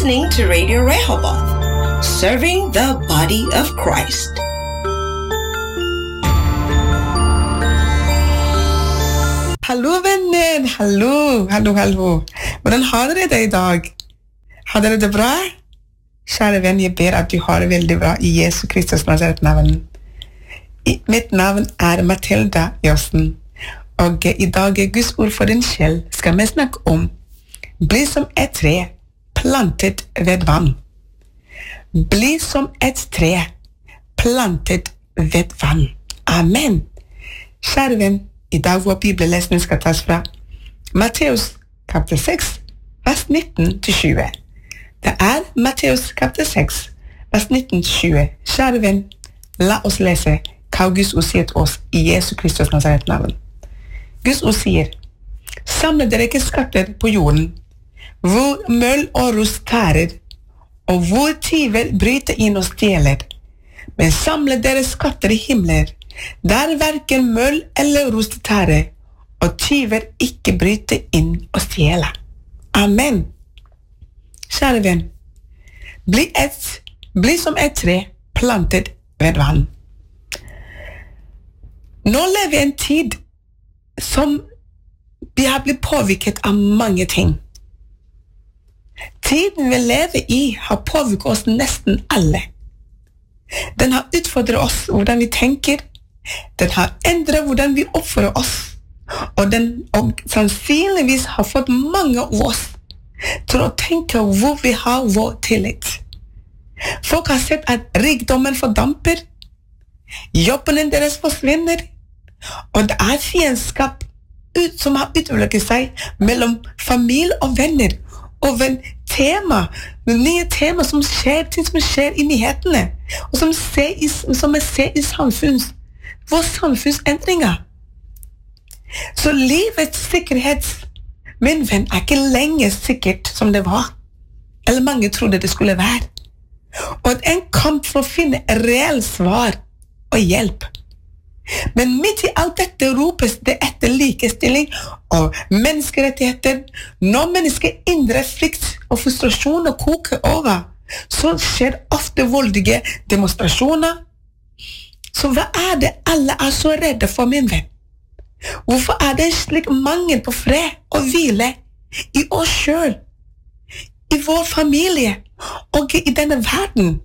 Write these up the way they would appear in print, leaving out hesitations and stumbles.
listening to Radio Rehoboth, serving the body of Christ. Hallo venner, hallo. Hvordan har dere det I dag? Har dere det bra? Kjære venn, jeg ber at du har det veldig bra I Jesu Kristus Nazaret-navn. Mitt navn Mathilda Josten, og I dag Guds ord for din sjel skal vi snakke om bli som et tre plantet ved vann. Bli som et tre plantet ved vann. Amen. Kjære venn, I dag vår bibellesning skal tas fra Matteus kapitel 6, vers 19-20. Det Matteus kapitel 6, vers 19-20. Kjære venn, la oss lese hva Guds ord sier til oss I Jesu Kristus Nazaret-navn. Guds ord sier, samle dere ikke skatter på jorden, hvor møll og rust tærer, og hvor tyver bryter inn og stjeler. Men samle dere skatter I himler, der hverken møll eller rust tærer, og tyver ikke bryter inn og stjeler. Amen. Kjære venn, bli som et tre plantet ved vann. Nå lever vi en tid som vi har blitt påvirket av mange ting. Tiden vi lever I har påvirket oss nesten alle. Den har utfordret oss hvordan vi tenker, den har endret hvordan vi oppfører oss, og den sannsynligvis har fått mange av oss til å tenke hvor vi har vår tillit. Folk har sett at rikdommen fordamper, jobben deres forsvinner, og det fiendskap som har utviklet seg mellom familie og venner over nye tema som skjer, ting som skjer I nyhetene, og som vi ser I vår samfunnsendringer. Så livets sikkerhet, min venn, ikke lenge sikkert som det var, eller mange trodde det skulle være. Og en kamp for å finne reell svar og hjelp. Men midt I alt dette ropes det etter likestilling og menneskerettigheter. Når mennesker indre frykt og frustrasjon og koker over, så skjer ofte voldige demonstrasjoner. Så hva det alle så redde for, min venn? Hvorfor det en slik mangel på fred og hvile I oss selv, I vår familie og I denne verden?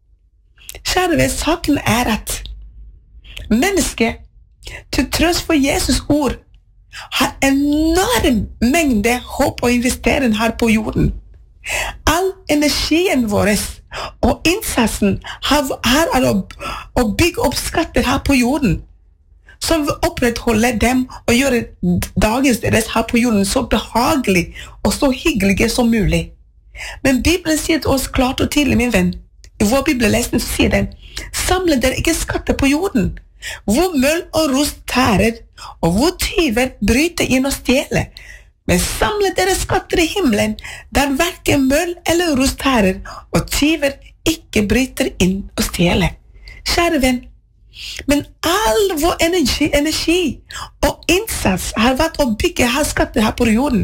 Kjære venn, saken at mennesket, til tross for Jesus ord, har enorm mengde håp og investering her på jorden. All energien vår og innsatsen her å bygge opp skatter her på jorden, som vil opprettholde dem og gjøre dagens deres her på jorden så behagelig og så hyggelige som mulig. Men Bibelen sier til oss klart og tydelig, min venn, I vår bibellesning sier den, samle dere ikke skatter på jorden, hvor møll og rust tærer, og hvor tyver bryter inn og stjeler. Men samle dere skatter I himmelen, der hverken møll eller rust tærer, og tyver ikke bryter inn og stjeler. Kjære venn, men all vår energi og innsats har vært å bygge her skatter her på jorden.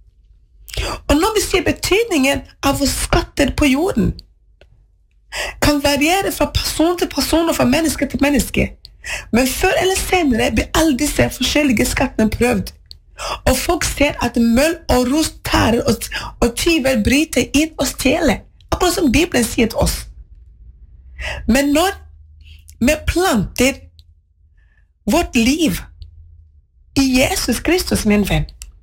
Og når vi ser betydningen av skatter på jorden, kan variere fra person til person og fra menneske til menneske. Men før eller senere blir alle disse forskjellige skattene prøvd. Og folk ser at møll og rust tærer og tyver bryter inn og stjeler. Akkurat som Bibelen sier til oss. Men når vi planter vårt liv I Jesus Kristus, min venn,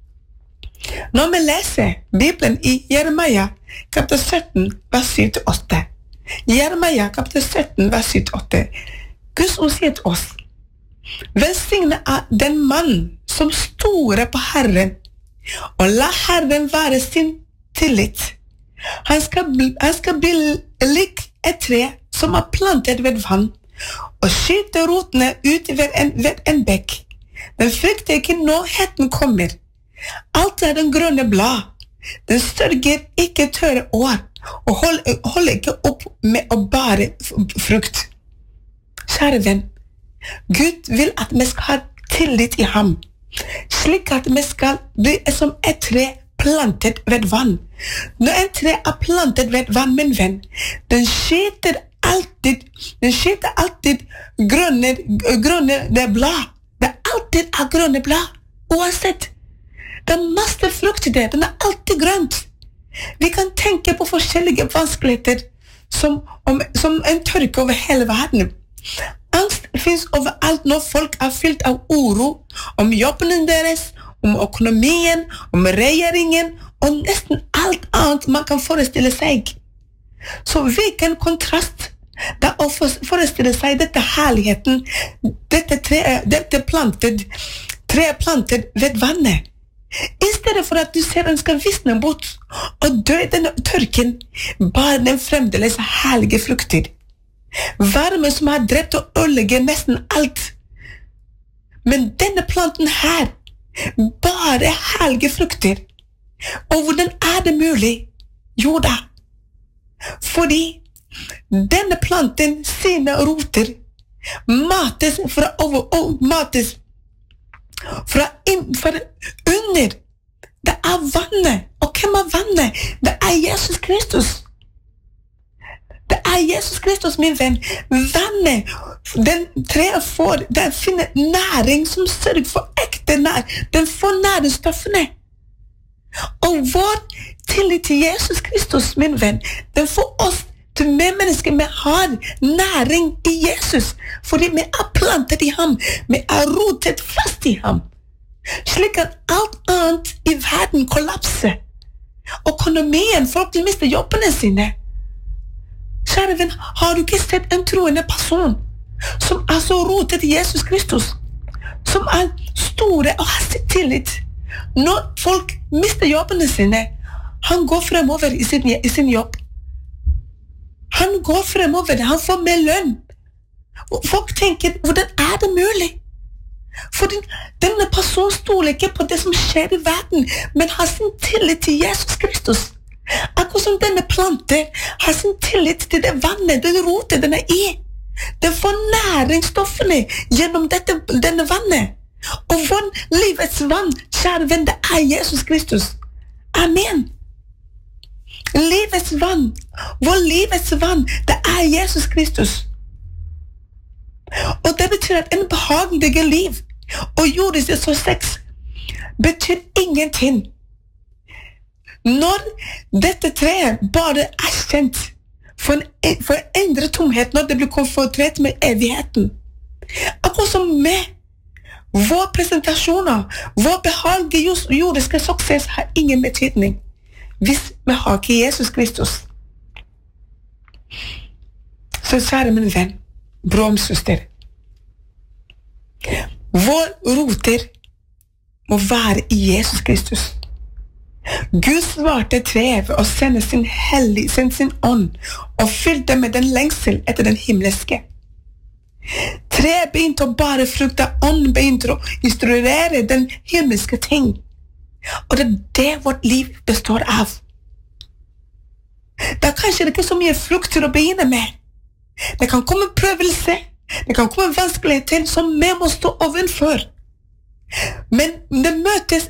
når vi leser Bibelen I Jeremia kapitel 17, vers 7-8, Jeremia kapitel 17, vers 7-8, Guds ord sier til oss, velsigne den mann som stoler på Herren, og la Herren være sin tillit. Han skal bli lik et tre som plantet ved vann, og skyte rotene ut ved en bekk. Den frykter ikke når heten kommer. Alt den grønne blad. Den sørger ikke tørre år, og holder ikke opp med å bære frukt. Kjære venn, Gud vil at vi skal ha tillit I ham, slik at vi skal bli som et tre plantet ved vann. Når en tre plantet ved vann, min venn, den skjeter alltid grønne blad. Det alltid grønne blad, uansett. Det masse frukt I det, den alltid grønt. Vi kan tenke på forskjellige vanskeligheter som en tørke over hele verden. Angst finnes overalt når folk fylt av uro om jobben deres, om økonomien, om regjeringen, og nesten alt annet man kan forestille seg. Så hvilken kontrast da å forestille seg dette herligheten, dette tre plantet ved vannet. I stedet for at du ser den skal visne bort og dø I denne tørken, bare den fremdeles herlige frukter. Varme som har drept og ødelegger nesten alt. Men denne planten her, bare herlige frukter. Og hvordan det mulig? Jo da, fordi denne planten sine roter mates fra under. Det vannet. Og hvem vannet? Det Jesus Kristus. Det Jesus Kristus, min venn. Vannet, den treet får, den finner næring som sørger for ekte den får næringsstoffene. Og vår tillit til Jesus Kristus, min venn, den får oss til mennesker vi har næring I Jesus, fordi vi plantet I ham, vi rotet fast I ham, slik at alt annet I verden kollapser. Økonomien, folk mister jobbene sine. Kjære venn, har du ikke sett en troende person som så rotet I Jesus Kristus, som store og har sitt tillit? Når folk mister jobbene sine, han går fremover I sin jobb. Han går fremover, han får mer lønn. Folk tenker, hvordan det mulig? For denne personen stoler ikke på det som skjer I verden, men har sin tillit til Jesus Kristus. Akkurat som denne plante har sin tillit til det vannet, den roten den I. Den får næringsstoffene gjennom denne vannet. Og vår livets vann, kjære venn, det Jesus Kristus. Amen. Livets vann, vår livets vann, det Jesus Kristus. Og det betyr at en behagelig liv og jordisk så sex betyr ingenting. Når dette treet bare kjent for en indre tomhet når det blir konfrontert med evigheten. Akkurat som med vår presentasjoner, vår behagelige jordiske suksess har ingen betydning hvis vi har ikke Jesus Kristus. Så kjære min venn, bror og søster, vår roter må være I Jesus Kristus. Gud svarte treet ved å sende sin ånd og fylte med den lengsel etter den himmelske. Treet begynte å bære frukt av ånden, begynte å instruere den himmelske ting. Og det vårt liv består av. Da kanskje det ikke så mye frukt til å begynne med. Det kan komme prøvelse, det kan komme vanskeligheter som vi må stå ovenfor. Men det møtes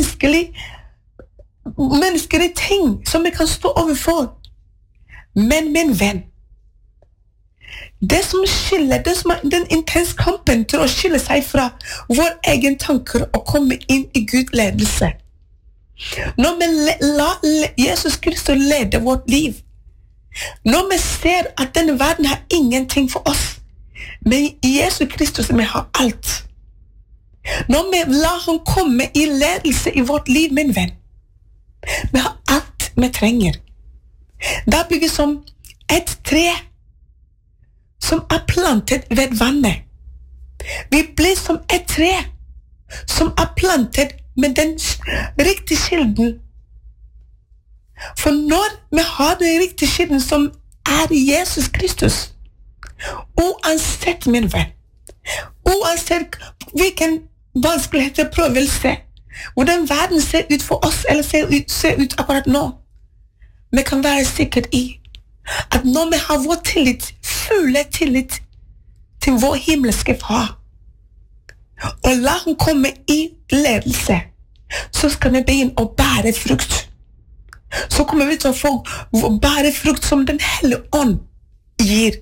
menneskelige ting som vi kan stå overfor. Men min venn, det som skiller, den intense kampen til å skille seg fra vår egen tanker og komme inn I Guds ledelse. Når vi la Jesus Kristus lede vårt liv, når vi ser at denne verden har ingenting for oss, men I Jesus Kristus vi har alt. Når vi la han komme I ledelse I vårt liv, min venn, vi har alt vi trenger. Da blir vi som et tre som plantet ved vannet. Vi blir som et tre som plantet med den riktige kilden. For når vi har den riktige kilden som Jesus Kristus, uansett min venn, uansett hvilken vanskeligheter prøvelse, hvordan verden ser ut for oss, eller ser ut akkurat nå, vi kan være sikkert I at når vi har vår tillit, fulle tillit til vår himmelske far, og la han komme I ledelse, så skal vi begynne å bære frukt. Så kommer vi til å få bære frukt som den hellige ånd gir.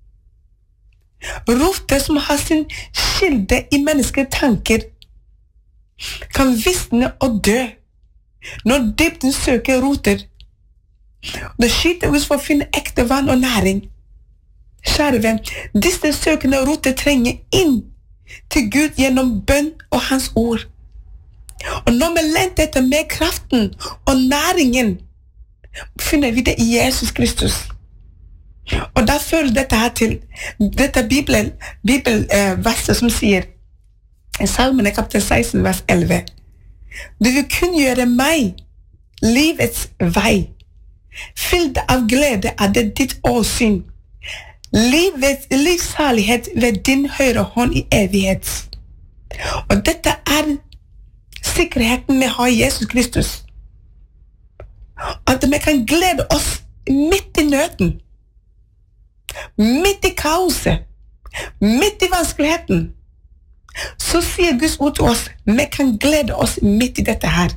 Rotet som har sin kilde i menneskelige tanker kan visne og dø når dybden søker roter. Det skyter ut for å finne ekte vann og næring. Kjære venn, disse søkende roter trenger inn til Gud gjennom bønn og hans ord. Og når vi lenter etter mer kraften og næringen, finner vi det i Jesus Kristus. Og da føler dette her til dette bibelverset som sier i Salmene kapittel 16 vers 11: Du vil kunngjøre meg livets vei. Fyllt av glede er det ditt åsyn. Livssalighet ved din høyre hånd i evighet. Og dette er sikkerheten vi har i Jesus Kristus. At vi kan glede oss midt i nøden, midt i kaoset, midt i vanskeligheten. Så sier Guds ord til oss, vi kan glede oss midt i dette her.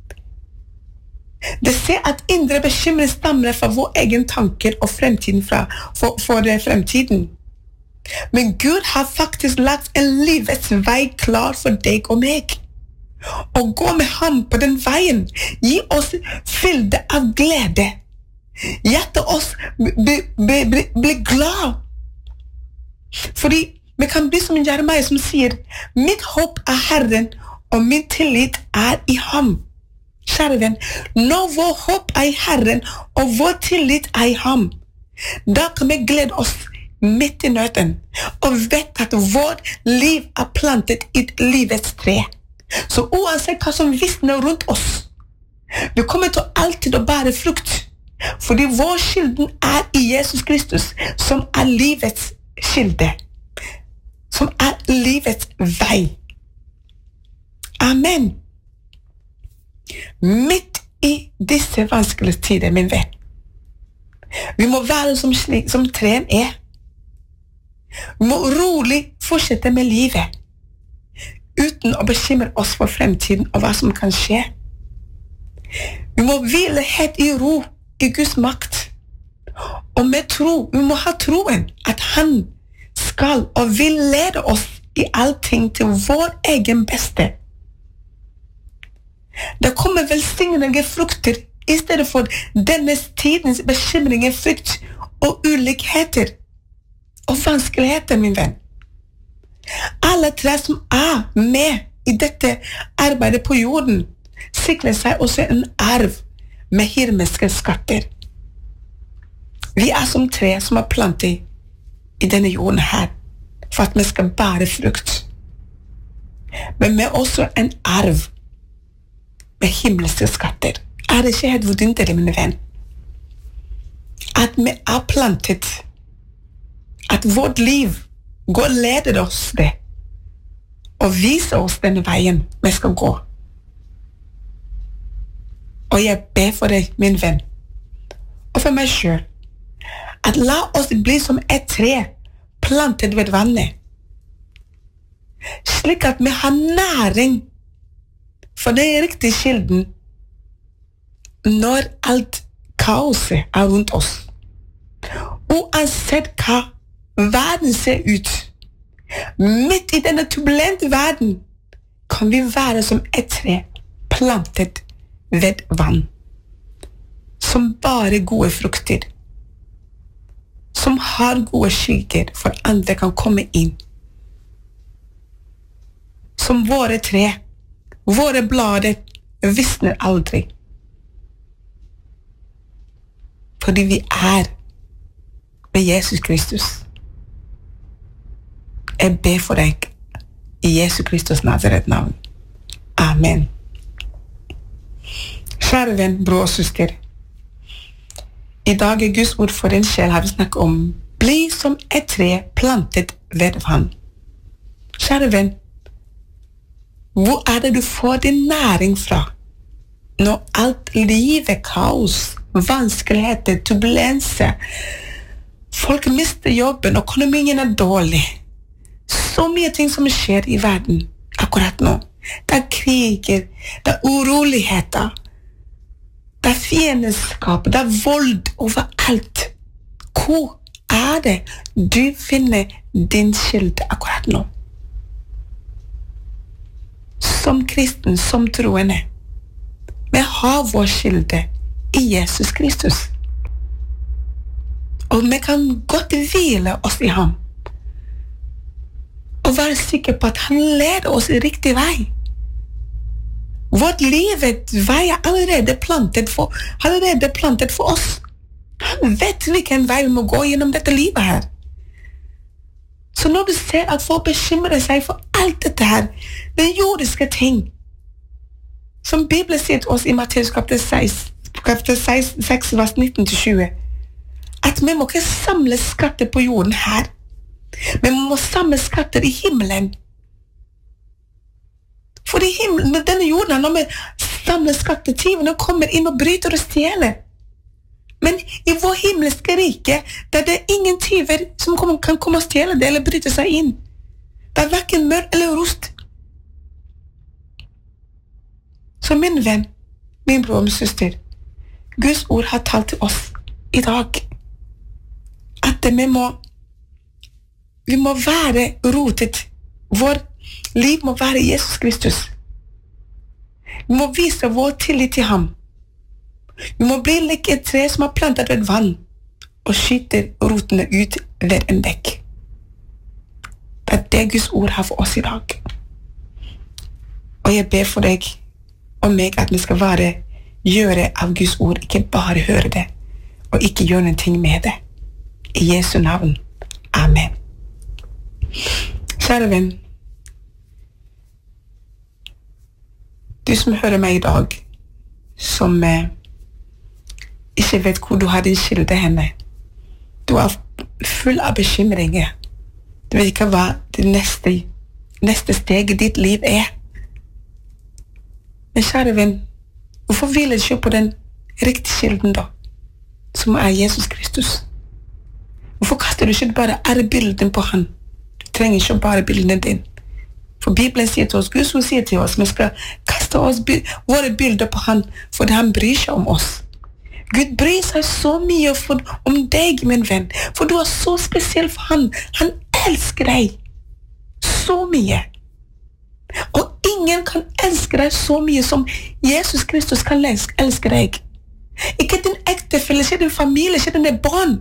Det ser at indre bekymring stammer fra vår egen tanker og fremtiden for fremtiden. Men Gud har faktisk lagt en livets vei klar for deg og meg. Og gå med ham på den veien. Gi oss fylde av glede. Hjertet oss bli glad. Fordi vi kan bli som Jeremia som sier, mitt håp er Herren, og min tillit er i ham. Kjære venn, når vår håp er i Herren, og vår tillit er i ham, da kan vi glede oss midt i nøden, og vet at vårt liv er plantet i livets tre. Så uansett hva som visner rundt oss, vi kommer til alltid å bære frukt, fordi vår kilden er i Jesus Kristus, som er livets kilde, som er livets vei. Amen. Midt i disse vanskelige tider, min venn, vi må være som treen er. Vi må rolig fortsette med livet, uten å bekymre oss for fremtiden og hva som kan skje. Vi må hvile helt i ro i Guds makt, og med tro, vi må ha troen at han skal og vil lede oss i allting til vår egen beste. Det kommer velsignende frukter i stedet for denne tidens bekymringer, frykt og ulikheter og vanskeligheter, min venn. Alle tre som er med i dette arbeidet på jorden, sikrer seg også en arv med himmelske skatter. Vi er som tre som er plantet i denne jorden her, for at vi skal bære frukt. Men vi er også en arv med himmelske skatter. Er det ikke helt vidunderlig, mine venn? At vi er plantet, at vårt liv går og leder oss det, og viser oss denne veien vi skal gå. Og jeg ber for deg, min venn, og for meg selv, at la oss bli som et tre plantet ved vannet, slik at vi har næring for den riktige kilden når alt kaoset er rundt oss. Uansett hva verden ser ut, midt i denne turbulente verden, kan vi være som et tre plantet ved vann, som bare gode frukter, som har gode skygger for andre kan komme inn. Som våre tre, våre blader visner aldri. Fordi vi er med Jesus Kristus. Jeg ber for deg i Jesus Kristus Nazaret navn. Amen. Kjære venn, bror og søster, i dag er Guds ord for en sjel har vi snakket om bli som et tre plantet ved vann. Kjære venn, hvor er det du får din næring fra? Når alt livet, kaos, vanskeligheter, turbulense, folk mister jobben, økonomien er dårlig. Så mye ting som skjer i verden akkurat nå. Det er kriger, det er uroligheter, det er fiendskap, det er vold overalt. Hvor er det du finner din kilde akkurat nå? Som kristen, som troende, vi har vår kilde i Jesus Kristus. Og vi kan godt hvile oss i ham. Og være sikre på at han leder oss i riktig vei. Vårt livet vei er allerede plantet for oss. Han vet hvilken vei vi må gå gjennom dette livet her. Så når du ser at folk bekymrer seg for alt dette her, den jordiske ting, som Bibelen sier til oss i Matteus kapittel 6, vers 19-20, at vi må ikke samle skatter på jorden her, men vi må samle skatter i himmelen. For i himmelen, med denne jorden, når vi samler skatter, tyvene kommer inn og bryter og stjeler. Men i vår himmelske rike, der det er ingen tyver som kan komme og stjele det eller bryte seg inn. Det er hverken mør eller rost. Så min venn, min bror og min søster, Guds ord har talt til oss i dag at vi må være rotet. Vår liv må være Jesus Kristus. Vi må vise vår tillit til ham. Vi må bli like et tre som har plantet ved vann og skyter rotene ut ved en bekk. Det er det Guds ord har for oss i dag. Og jeg ber for deg og meg at vi skal gjøre av Guds ord, ikke bare høre det, og ikke gjøre noen ting med det. I Jesu navn. Amen. Kjære venn, du som hører meg i dag, som ikke vet hvor du har din kilde henne. Du er full av bekymringer. Du vet ikke hva det neste steg i ditt liv er. Men kjære venn, hvorfor hviler du ikke på den riktige kilden da, som er Jesus Kristus? Hvorfor kaster du ikke bare ærebilden på han? Du trenger ikke bare bilden din. For Bibelen sier til oss, Guds ord sier til oss, vi skal kaste våre bilder på han, fordi han bryr seg om oss. Gud bryr seg så mye om deg, min venn, for du er så spesiell for han. Han elsker deg så mye. Og ingen kan elske deg så mye som Jesus Kristus kan elske deg. Ikke din ektefelle, ikke din familie, ikke dine barn.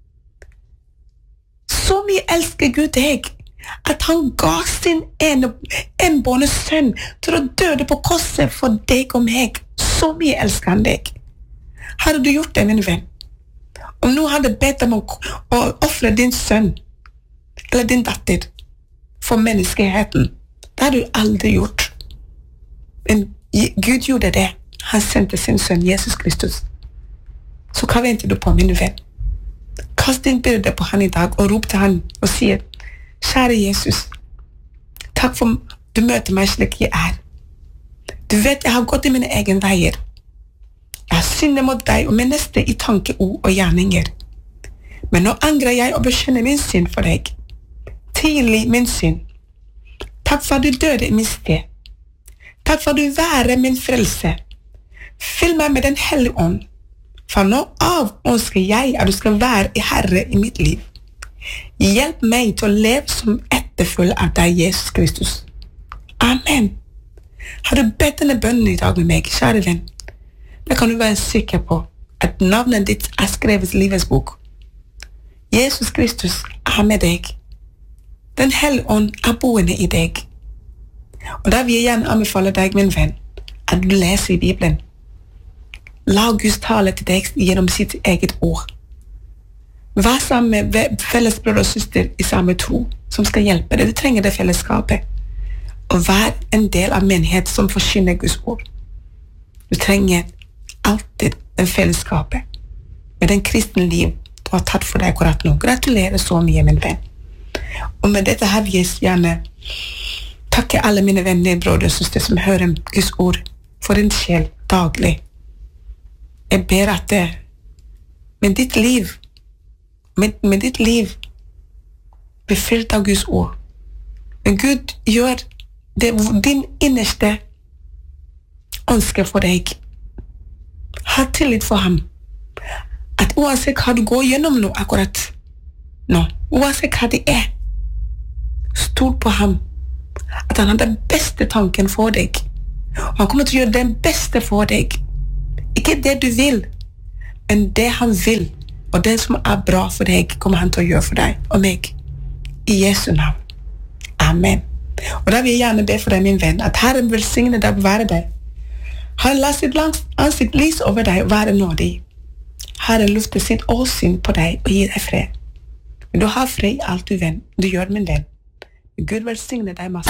Så mye elsker Gud deg, at han ga sin enbårne sønn til å døde på korset for deg og meg. Så mye elsker han deg. Hadde du gjort det, min venn? Om noen hadde bedt om å offre din sønn eller din datter for menneskeheten, det hadde du aldri gjort. Men Gud gjorde det. Han sendte sin sønn, Jesus Kristus. Så hva venter du på, min venn? Kast din bilde på han i dag og rop til han og sier, kjære Jesus, takk for du møter meg slik jeg er. Du vet jeg har gått i mine egen veier. Jeg har syndet mot deg og min neste i tanke, ord og gjerninger. Men nå angrer jeg og bekjenner min synd for deg. Tilgi min synd. Takk for at du døde i min sted. Takk for at du være min frelse. Fyll meg med den hellige ånd. For nå av ønsker jeg at du skal være i Herre i mitt liv. Hjelp meg til å leve som etterfølger av deg, Jesus Kristus. Amen. Har du bedt denne bønnen i dag med meg, kjære venn? Da kan du være sikker på at navnet ditt er skrevet i livets bok. Jesus Kristus er med deg. Den hellige ånd er boende i deg. Og da vil jeg gjerne anbefale deg, min venn, at du leser i Bibelen. La Gud tale til deg gjennom sitt eget ord. Vær sammen med felles brødre og søster i samme tro, som skal hjelpe deg. Du trenger det fellesskapet. Og vær en del av menighet som forkynner Guds ord. Du trenger alltid det fellesskapet med den kristne liv du har tatt for deg akkurat nå. Gratulerer så mye, min venn. Og med dette har jeg gjerne takke alle mine venner, brødre og søster som hører Guds ord for en sjel daglig. Jeg ber at med ditt liv blir fylt av Guds ord. Men Gud gjør det din innerste ønske for deg. Ha tillit for ham. At uansett hva du går gjennom nå akkurat nå, uansett hva det stol på ham. At han har den beste tanken for deg. Og han kommer til å gjøre den beste for deg. Ikke det du vil, men det han vil. Og det som bra for deg, kommer han til å gjøre for deg og meg. I Jesu navn. Amen. Og da vil jeg gjerne be for deg, min venn, at Herren velsigne deg og være deg. Han la sitt ansikt lys over deg og være nådig. Herren lufter sitt åsyn på deg og gir deg fred. Men du har fred i alt du gjør, min venn. Gud velsigne deg masse.